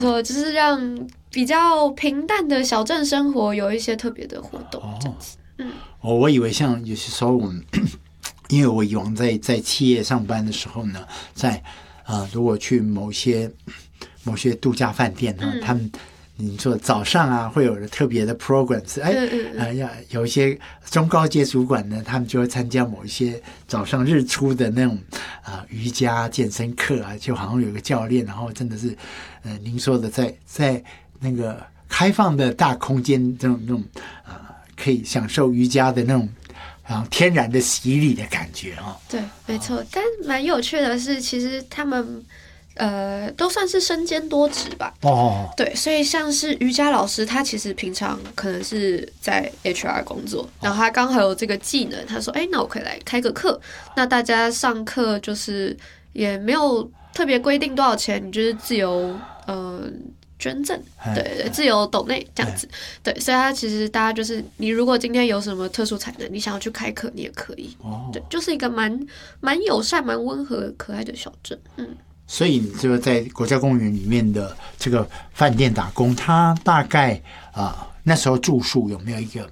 就是让比较平淡的小镇生活有一些特别的活动，这样子。 我以为像有些时候我们，因为我以往在企业上班的时候呢，在如果去某些度假饭店呢，他们你说早上啊会有特别的 programs， 有一些中高阶主管呢，他们就会参加某一些早上日出的那种瑜伽健身课啊，就好像有一个教练，然后真的是您说的在那个开放的大空间这种可以享受瑜伽的那种天然的洗礼的感觉对，没错。但蛮有趣的是，其实他们都算是身兼多职吧。对，所以像是瑜伽老师，他其实平常可能是在 HR 工作，然后他刚好有这个技能，他说：“那我可以来开个课。”那大家上课就是也没有特别规定多少钱，你就是自由捐赠，对，自由抖内这样子，对，所以他其实大家就是你如果今天有什么特殊才能，你想要去开课，你也可以，对，就是一个蛮友善、蛮温和、可爱的小镇， 所以你这个在国家公园里面的这个饭店打工，他大概那时候住宿有没有一个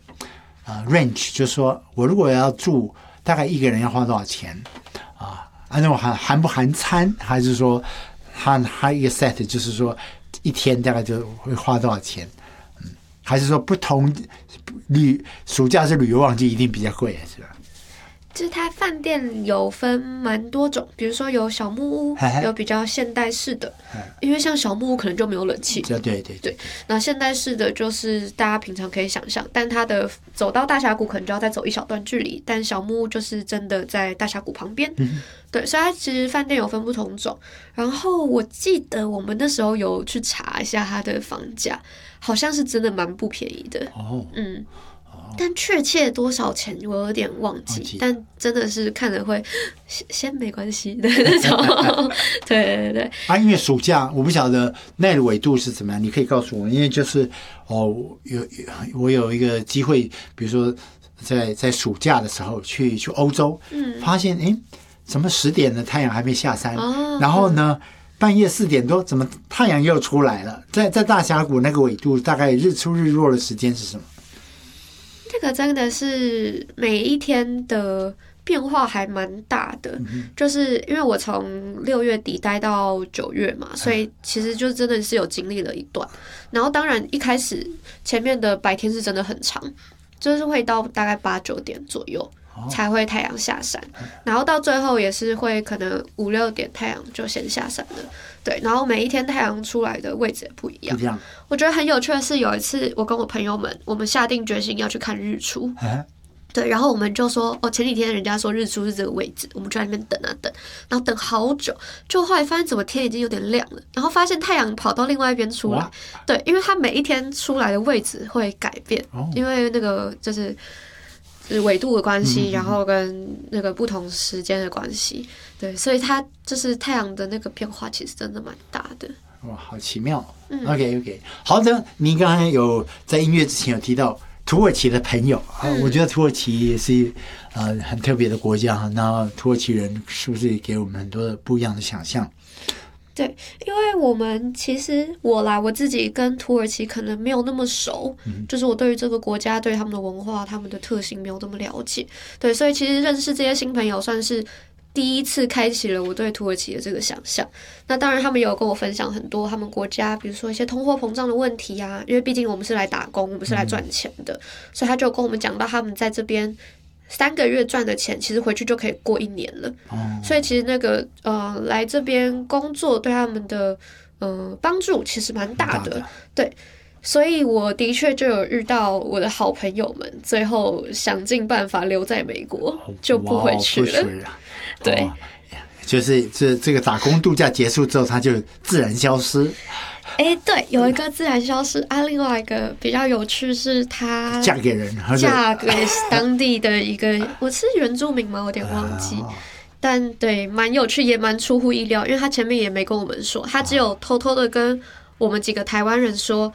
range， 就是说我如果要住，大概一个人要花多少钱那种含不含餐，还是说他一个 set 就是说一天大概就会花多少钱？还是说不同暑假是旅游旺季一定比较贵，是吧？ 就是它饭店有分蛮多种，比如说有小木屋，有比较现代式的，因为像小木屋可能就没有冷气，对。那现代式的就是大家平常可以想象，但它的走到大峡谷可能就要再走一小段距离，但小木屋就是真的在大峡谷旁边，对，所以它其实饭店有分不同种。然后我记得我们那时候有去查一下它的房价，好像是真的蛮不便宜的，但确切多少钱我有点忘记，但真的是看了会先没关系的那种。对因为暑假我不晓得那的纬度是怎么样，你可以告诉我，因为就是我有一个机会，比如说在暑假的时候去欧洲，发现怎么10点的太阳还没下山，然后呢半夜4点多怎么太阳又出来了？在大峡谷那个纬度，大概日出日落的时间是什么？ 这个真的是每一天的变化还蛮大的，就是因为我从6月底待到9月嘛，所以其实就真的是有经历了一段。然后当然一开始前面的白天是真的很长，就是会到大概8、9点左右才会太阳下山，然后到最后也是会可能5、6点太阳就先下山了。对，然后每一天太阳出来的位置也不一样。我觉得很有趣的是，有一次我跟我朋友们，我们下定决心要去看日出。对，然后我们就说，前几天人家说日出是这个位置，我们就在那边等啊等，然后等好久，就后来发现怎么天已经有点亮了，然后发现太阳跑到另外一边出来。对，因为它每一天出来的位置会改变，因为那个就是纬度的关系，然后跟那个不同时间的关系，对，所以它就是太阳的那个变化其实真的蛮大的。 哇，好奇妙。OK， 好的，您刚才有在音乐之前有提到土耳其的朋友我觉得土耳其也是很特别的国家，那土耳其人是不是给我们很多的不一样的想象？ 对，因为我们其实我自己跟土耳其可能没有那么熟，就是我对于这个国家、对他们的文化、他们的特性没有那么了解，对，所以其实认识这些新朋友算是第一次开启了我对土耳其的这个想象。那当然他们有跟我分享很多他们国家比如说一些通货膨胀的问题啊，因为毕竟我们是来打工，我们是来赚钱的，所以他就跟我们讲到他们在这边3个月赚的钱其实回去就可以过1年了，所以其实那个来这边工作对他们的帮助其实蛮大的，对，所以我的确就有遇到我的好朋友们最后想尽办法留在美国，就不回去了，对， 就是这个打工度假结束之后他就自然消失。 对，有一个自然消失另外一个比较有趣是她嫁给人， 嫁给当地的一个我是原住民吗？我有点忘记，但对，蛮有趣也蛮出乎意料，因为她前面也没跟我们说，她只有偷偷的跟我们几个台湾人说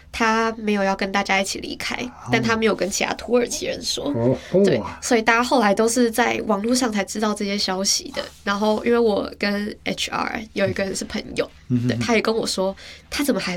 他没有要跟大家一起离开，但他没有跟其他土耳其人说。对，所以大家后来都是在网络上才知道这些消息的。然后因为我跟 HR 有一个人是朋友，对，他也跟我说，他怎么还